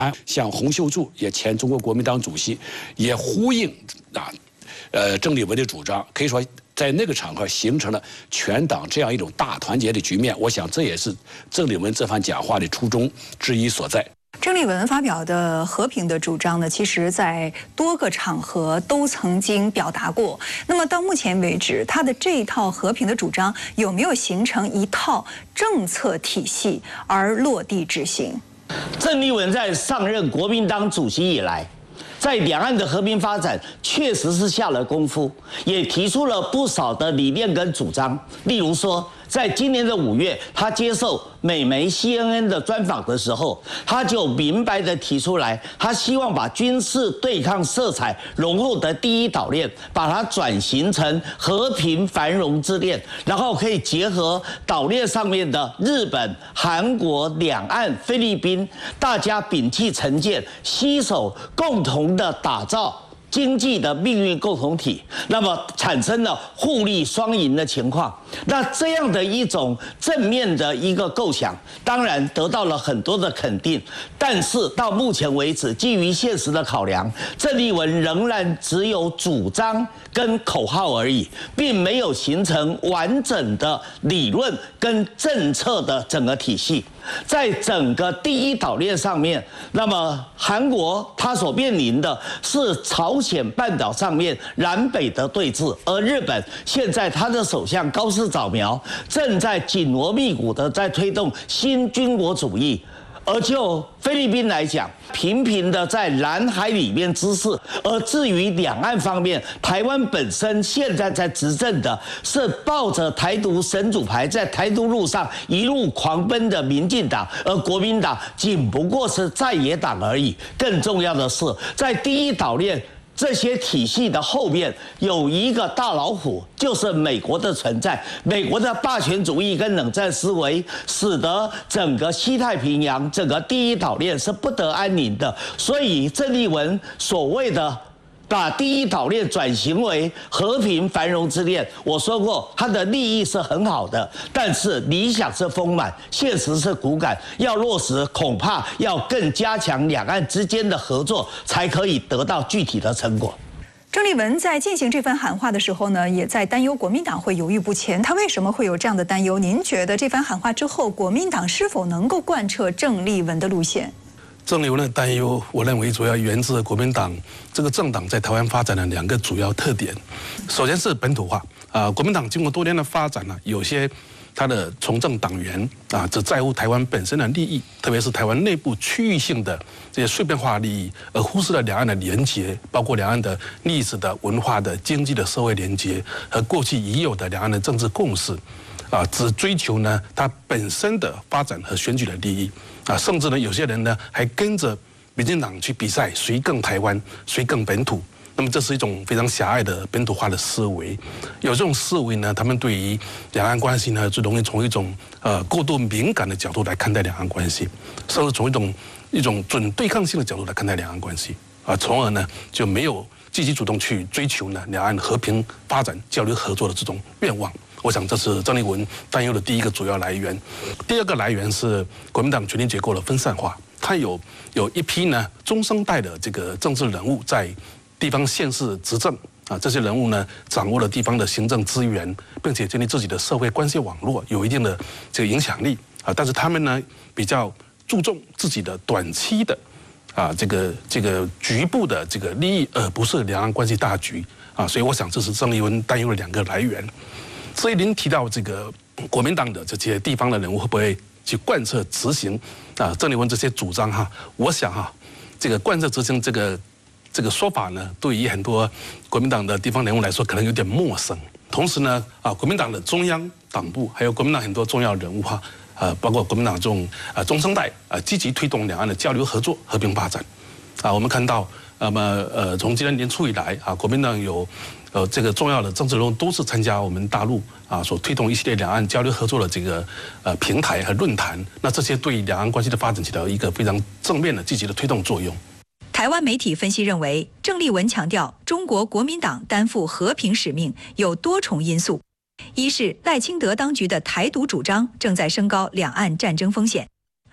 像洪秀柱也前中国国民党主席，也呼应郑丽文的主张，可以说在那个场合形成了全党这样一种大团结的局面。我想这也是郑丽文这番讲话的初衷之一所在。 郑丽文发表的和平的主张呢，其实在多个场合都曾经表达过。那么到目前为止，他的这一套和平的主张有没有形成一套政策体系而落地执行？ 郑丽文在上任国民党主席以来，在两岸的和平发展确实是下了功夫，也提出了不少的理念跟主张。例如说，在今年的5月，他接受美媒 CNN 的专访的时候，他就明白地提出来，他希望把军事对抗色彩融入的第一岛链，把它转型成和平繁荣之链，然后可以结合岛链上面的日本、韩国、两岸、菲律宾，大家摒弃成见，携手共同的打造经济的命运共同体，那么产生了互利双赢的情况。那这样的一种正面的一个构想，当然得到了很多的肯定。但是到目前为止，基于现实的考量，郑丽文仍然只有主张跟口号而已，并没有形成完整的理论跟政策的整个体系。在整个第一岛链上面，那么韩国它所面临的是朝鲜半岛上面南北的对峙，而日本现在它的首相高市早苗正在紧锣密鼓的在推动新军国主义。而就菲律宾来讲，频频的在南海里面滋事。而至于两岸方面，台湾本身现在在执政的是抱着台独神主牌，在台独路上一路狂奔的民进党，而国民党仅不过是在野党而已。更重要的是，在第一岛链这些体系的后面有一个大老虎，就是美国的存在。美国的霸权主义跟冷战思维，使得整个西太平洋、整个第一岛链是不得安宁的。所以郑丽文所谓的把第一岛链转型为和平繁荣之链，我说过，它的利益是很好的，但是理想是丰满，现实是骨感，要落实恐怕要更加强两岸之间的合作，才可以得到具体的成果。 郑丽文在进行这番喊话的时候呢，也在担忧国民党会犹豫不前。他为什么会有这样的担忧？您觉得这番喊话之后，国民党是否能够贯彻郑丽文的路线？ 郑丽文的担忧，我认为主要源自国民党这个政党在台湾发展的2个主要特点。首先是本土化，国民党经过多年的发展呢，有些他的从政党员只在乎台湾本身的利益，特别是台湾内部区域性的这些碎片化利益，而忽视了两岸的连结，包括两岸的历史的、文化的、经济的社会连结和过去已有的两岸的政治共识。只追求呢它本身的发展和选举的利益甚至呢有些人呢还跟着民进党去比赛，谁更台湾，谁更本土。那么这是一种非常狭隘的本土化的思维。有这种思维呢，他们对于两岸关系呢，就容易从一种过度敏感的角度来看待两岸关系，甚至从一种准对抗性的角度来看待两岸关系从而呢就没有积极主动去追求呢两岸和平发展、交流合作的这种愿望。我想这是郑丽文担忧的第一个主要来源。第二个来源是国民党权力结构的分散化，它有一批呢中生代的这个政治人物在地方县市执政这些人物呢掌握了地方的行政资源，并且建立自己的社会关系网络，有一定的这个影响力但是他们呢比较注重自己的短期的这个局部的这个利益，而不是两岸关系大局所以我想这是郑丽文担忧的2个来源。所以您提到这个国民党的这些地方的人物会不会去贯彻执行郑丽文这些主张我想这个贯彻执行这个说法呢，对于很多国民党的地方人物来说可能有点陌生。同时呢国民党的中央党部还有国民党很多重要人物包括国民党这种中生代积极推动两岸的交流合作、和平发展我们看到从今年年初以来国民党有这个重要的政治人物都是参加我们大陆所推动一系列两岸交流合作的这个平台和论坛，那这些对两岸关系的发展起到一个非常正面的积极的推动作用。 台湾媒体分析认为，郑丽文强调中国国民党担负和平使命有多重因素，一是赖清德当局的台独主张正在升高两岸战争风险。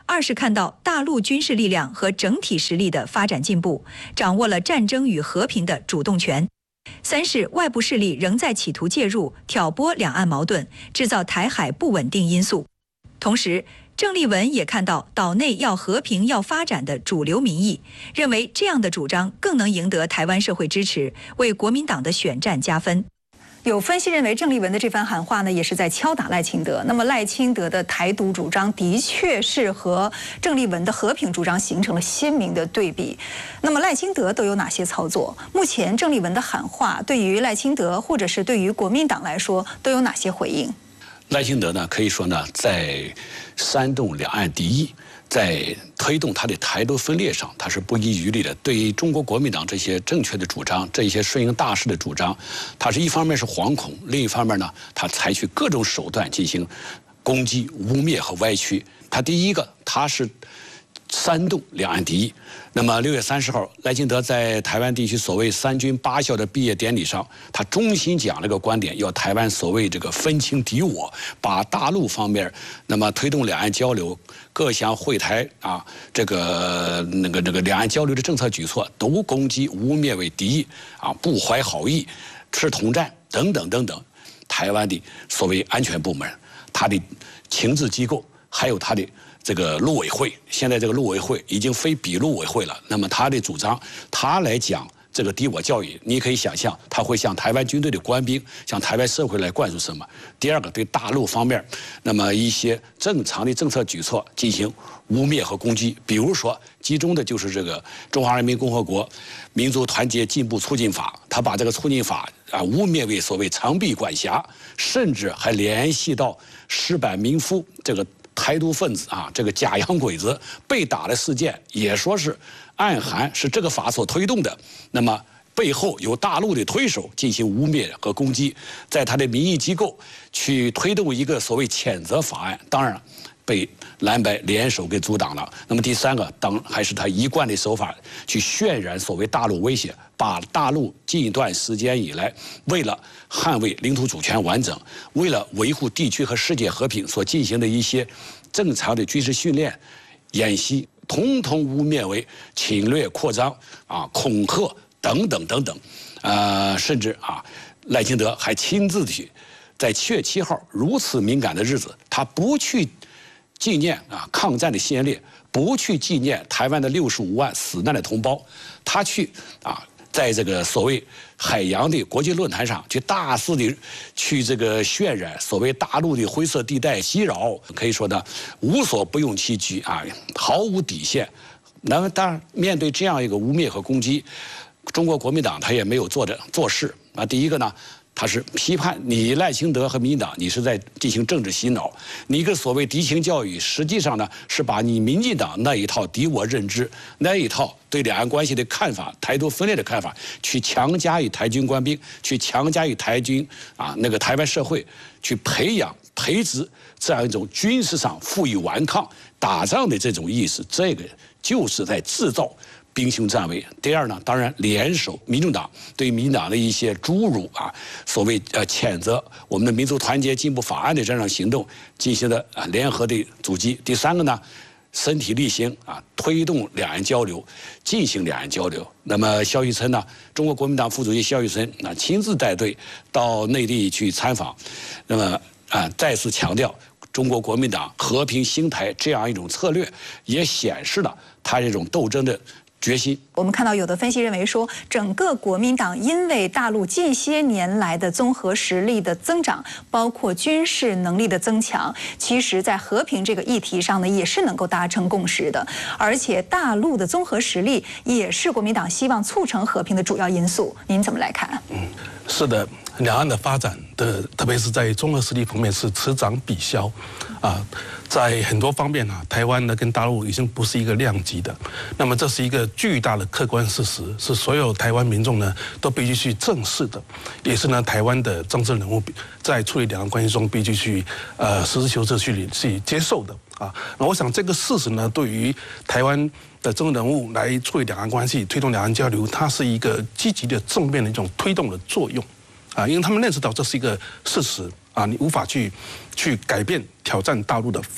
二是看到大陆军事力量和整体实力的发展进步，掌握了战争与和平的主动权；三是外部势力仍在企图介入、挑拨两岸矛盾，制造台海不稳定因素。同时，郑丽文也看到岛内要和平、要发展的主流民意，认为这样的主张更能赢得台湾社会支持，为国民党的选战加分。有分析认为，郑丽文的这番喊话呢，也是在敲打赖清德。那么，赖清德的台独主张的确是和郑丽文的和平主张形成了鲜明的对比。那么，赖清德都有哪些操作？目前郑丽文的喊话对于赖清德或者是对于国民党来说，都有哪些回应？ 赖清德呢，可以说呢，在煽动两岸敌意，在推动他的台独分裂上，他是不遗余力的。对于中国国民党这些正确的主张，这些顺应大势的主张，他是一方面是惶恐，另一方面呢，他采取各种手段进行攻击、污蔑和歪曲。他第一个，他是煽动两岸敌意。那么6月30号，赖清德在台湾地区所谓3军8校的毕业典礼上，他衷心讲了个观点，要台湾所谓这个分清敌我，把大陆方面那么推动两岸交流、各项会台啊，这个两岸交流的政策举措都攻击污蔑为敌意啊，不怀好意，是统战等等等等。台湾的所谓安全部门，他的情治机构，还有他的这个陆委会，现在这个陆委会已经非笔录委会了。那么他的主张，他来讲这个敌我教育，你可以想象他会向台湾军队的官兵、向台湾社会来灌输什么。第二个，对大陆方面，那么一些正常的政策举措进行污蔑和攻击，比如说集中的就是这个《中华人民共和国民族团结进步促进法》，他把这个促进法啊污蔑为所谓长臂管辖，甚至还联系到石板民夫这个台独分子啊，这个假洋鬼子被打的事件，也说是暗含是这个法所推动的。那么背后有大陆的推手进行污蔑和攻击，在他的民意机构去推动一个所谓谴责法案，当然被蓝白联手给阻挡了。那么第三个，当还是他一贯的手法，去渲染所谓大陆威胁，把大陆近一段时间以来为了捍卫领土主权完整，为了维护地区和世界和平所进行的一些正常的军事训练、演习，统统污蔑为侵略、扩张啊、恐吓等等等等，甚至啊，赖清德还亲自去在7月7号如此敏感的日子，他不去纪念啊抗战的先烈，不去纪念台湾的65万死难的同胞，他去啊，在这个所谓海洋的国际论坛上去大肆的去这个渲染所谓大陆的灰色地带袭扰，可以说呢无所不用其极啊，毫无底线。那么当然面对这样一个污蔑和攻击，中国国民党他也没有做事啊。第一个呢，他是批判你赖清德和民进党，你是在进行政治洗脑，你一个所谓敌情教育，实际上呢是把你民进党那一套敌我认知，那一套对两岸关系的看法、台独分裂的看法，去强加于台军官兵，去强加于台军啊那个台湾社会，去培养培植这样一种军事上负隅顽抗、打仗的这种意识，这个就是在制造兵凶战危。第二呢，当然联手民众党对民进党的一些侮辱啊，所谓谴责我们的民族团结进步法案的这样行动进行的联合的阻击。第三个呢，身体力行啊，推动两岸交流，进行两岸交流。那么萧玉岑呢，中国国民党副主席萧玉岑啊，亲自带队到内地去参访，那么再次强调中国国民党和平兴台这样一种策略，也显示了他这种斗争的决心。 我们看到有的分析认为说，整个国民党因为大陆近些年来的综合实力的增长，包括军事能力的增强，其实在和平这个议题上呢，也是能够达成共识的。而且大陆的综合实力也是国民党希望促成和平的主要因素。您怎么来看？ 是的，两岸的发展的，特别是在综合实力方面是此涨彼消，在很多方面台湾呢跟大陆已经不是一个量级的，那么这是一个巨大的客观事实，是所有台湾民众呢都必须去正视的，也是呢台湾的政治人物在处理两岸关系中必须去实事求是去接受的啊。那我想这个事实呢，对于台湾的政治人物来处理两岸关系、推动两岸交流，它是一个积极的正面的一种推动的作用啊，因为他们认识到这是一个事实啊，你无法去改变、挑战大陆的发展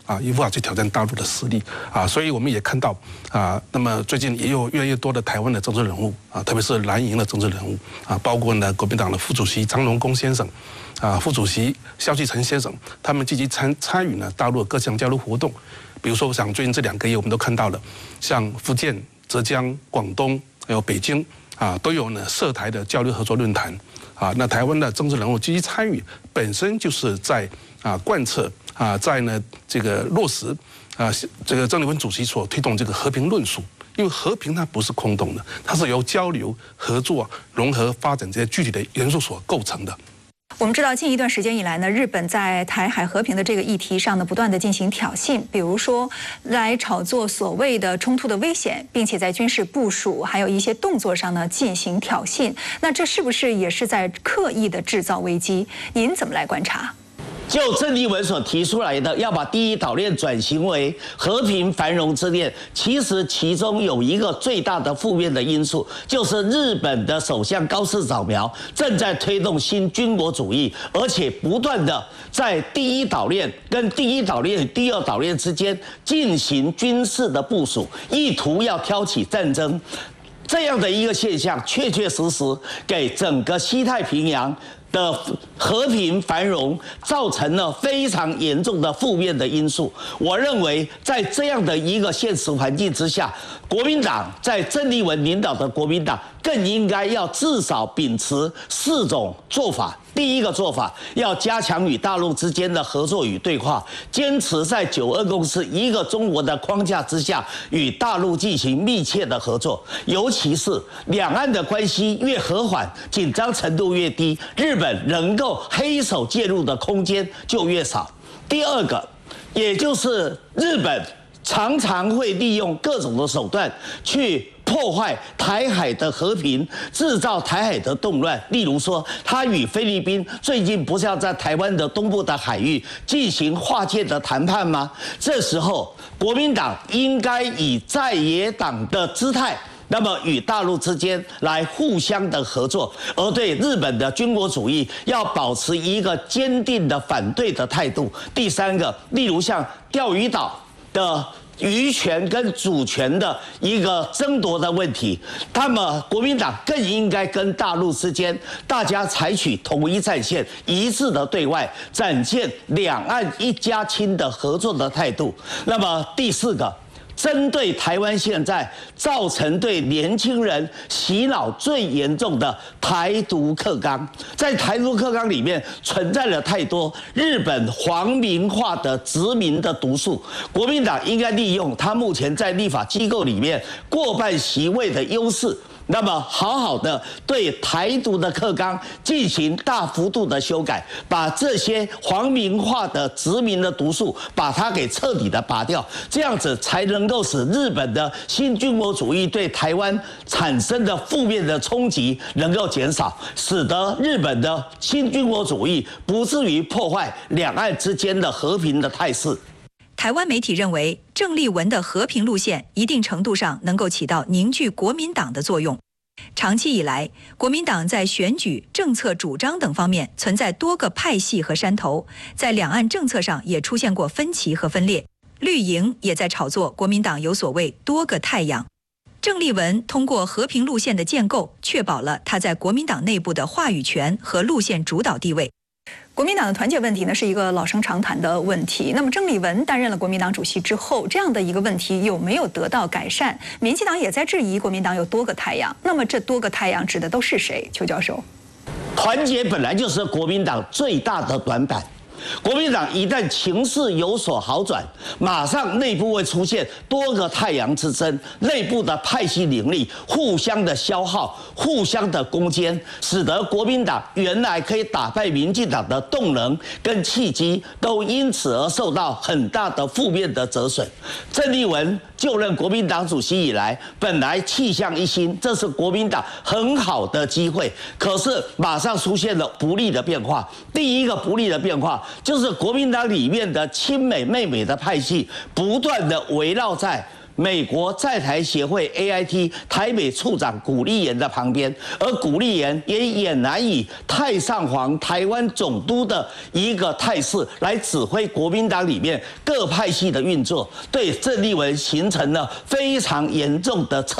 也无法去挑战大陆的实力所以我们也看到那么最近也有越来越多的台湾的政治人物特别是蓝营的政治人物包括呢国民党的副主席张荣恭先生副主席萧继成先生，他们积极参与呢大陆各项交流活动。比如说，我想最近这2个月我们都看到了，像福建、浙江、广东还有北京都有呢涉台的交流合作论坛那台湾的政治人物积极参与，本身就是在贯彻在呢这个落实这个郑丽文主席所推动这个和平论述。因为和平它不是空洞的，它是由交流、合作、融合、发展这些具体的元素所构成的。 我们知道，近一段时间以来呢，日本在台海和平的这个议题上呢，不断的进行挑衅，比如说来炒作所谓的冲突的危险，并且在军事部署还有一些动作上呢进行挑衅。那这是不是也是在刻意的制造危机？您怎么来观察？ 就郑丽文所提出来的，要把第一岛链转型为和平繁荣之链，其实其中有一个最大的负面的因素，就是日本的首相高市早苗正在推动新军国主义，而且不断的在第一岛链跟第一岛链、第二岛链之间进行军事的部署，意图要挑起战争。这样的一个现象，确确实实给整个西太平洋的和平繁荣造成了非常严重的负面的因素。我认为，在这样的一个现实环境之下，国民党在郑丽文领导的国民党更应该要至少秉持4种做法。第一个做法，要加强与大陆之间的合作与对话，坚持在9·2共识一个中国的框架之下，与大陆进行密切的合作。尤其是两岸的关系越和缓，紧张程度越低，日本能够黑手介入的空间就越少。第二个，也就是日本常常会利用各种的手段去破坏台海的和平，制造台海的动乱。例如说，他与菲律宾最近不是要在台湾的东部的海域进行划界的谈判吗？这时候，国民党应该以在野党的姿态，那么与大陆之间来互相的合作，而对日本的军国主义要保持一个坚定的反对的态度。第三个，例如像钓鱼岛的渔权跟主权的一个争夺的问题，那么国民党更应该跟大陆之间大家采取统一战线，一致的对外展现两岸一家亲的合作的态度。那么第四个，针对台湾现在造成对年轻人洗脑最严重的台独课纲，在台独课纲里面存在了太多日本皇民化的殖民的毒素，国民党应该利用他目前在立法机构里面过半席位的优势，那么好好的对台独的课纲进行大幅度的修改，把这些皇民化的殖民的毒素把它给彻底的拔掉，这样子才能够使日本的新军国主义对台湾产生的负面的冲击能够减少，使得日本的新军国主义不至于破坏两岸之间的和平的态势。 台湾媒体认为，郑丽文的和平路线一定程度上能够起到凝聚国民党的作用。长期以来，国民党在选举、政策主张等方面存在多个派系和山头，在两岸政策上也出现过分歧和分裂。绿营也在炒作国民党有所谓多个太阳。郑丽文通过和平路线的建构，确保了他在国民党内部的话语权和路线主导地位。国民党的团结问题呢，是一个老生常谈的问题。那么郑丽文担任了国民党主席之后，这样的一个问题有没有得到改善？民进党也在质疑国民党有多个太阳。那么这多个太阳指的都是谁？邱教授， 团结本来就是国民党最大的短板。国民党一旦情势有所好转，马上内部会出现多个太阳之争，内部的派系林立，互相的消耗，互相的攻坚，使得国民党原来可以打败民进党的动能跟契机，都因此而受到很大的负面的折损。郑丽文就任国民党主席以来，本来气象一新，这是国民党很好的机会，可是马上出现了不利的变化。第一个不利的变化，就是国民党里面的亲美媚美的派系不断的围绕在美国在台协会 AIT 台北处长古立言的旁边，而古立言也俨然以太上皇台湾总督的一个态势来指挥国民党里面各派系的运作，对郑丽文形成了非常严重的